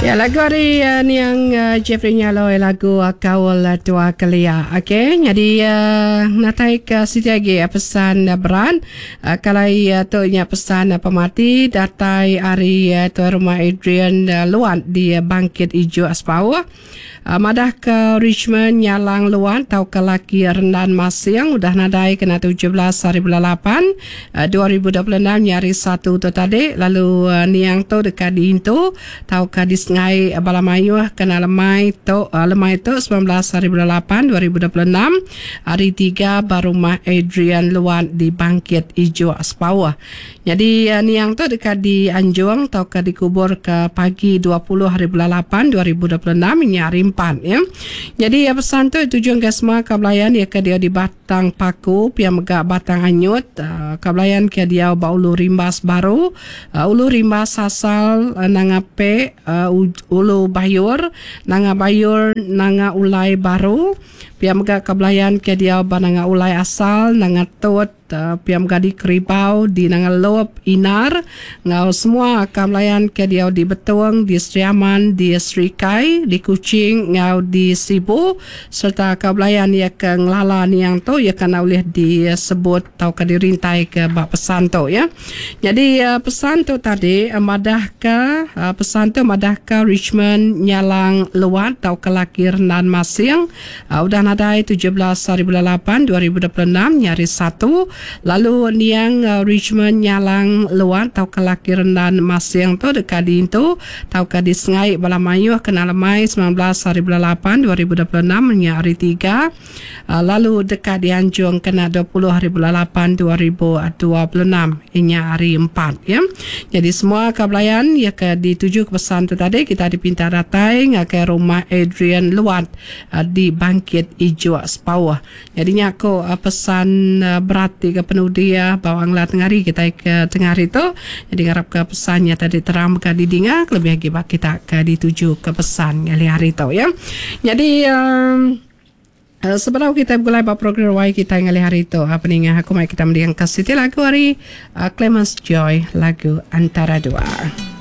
Ya, lagu hari ni yang Jeffrey Nyalo lagu Kawal Tua Kelia. Okey, jadi natai ke situ lagi pesan beran. Kalau tu nya pesan pemati datai hari tu rumah Adrian Luan di Bangkit Ijo Aspawa. Madah ke Richmond Nyalang Luan tau ke laki rendan Masiang udah nadai kena 17 hari bulan 8 2026 nyari satu tu tadi. Lalu niang tu dekat di Intu tau ke di Sengai Balamayuh kena lemai tu 19 hari bulan 8 2026 hari 3 baru rumah Adrian Luan di Bangkit Ijo Aspawa. Jadi niang tu dekat di Anjuang tau ke dikubur ke pagi 20 hari bulan 8 2026 nyari ya. Jadi pesan tu tujuan ke semua kabelayan ya ke dia di Batang Paku pia megak Batang Anyut kabelayan ke dia baulu rimbas baru ulu rimbas asal nangape ulu bayur nanga bayur nanga ulai baru pia megak kabelayan ke dia bananga ulai asal nanga tot piam gadi keribau di nangal lop inar ngau semua kamlayan ke dia di Betuang di Seriaman di Serikai di Kuching ngau di Sibu serta kamlayan ya ke ngelala ni yang tu ya kena boleh disebut tau ke dirintai ke bak pesan tu ya. Jadi pesan tu tadi madah ke pesan tu madah ke Richmond Nyalang Luan tau ke laki Renan Masing udah nadai 17 hari bulan 8 2026 nyari satu. Lalu niang Richmond Nyalang Luan tau ke laki rendan Masiang tu dekat di itu tau ke di Sengai Balamayuh kena lemai 19 hari bulan 8 2026 hari 3 lalu dekat di Anjung kena 20 hari bulan 8 2026 inya hari 4 ya. Jadi semua kabelayan ya ke dituju ke pesan tu tadi kita dipinta datai ke rumah Adrian Luan di Bangkit Ijo Aspawa. Jadinya aku pesan berarti ke penuh dia bawanglah tengari kita ke tengari tu jadi ngarap ke pesannya tadi terang ke didinga lebih lagi bak kita ke dituju ke pesan hari tu ya. Jadi sebelum kita mulai buat program wai kita hari tu apa ni aku mai kita mendengar kasih lagu hari Clemens Joy lagu Antara Dua.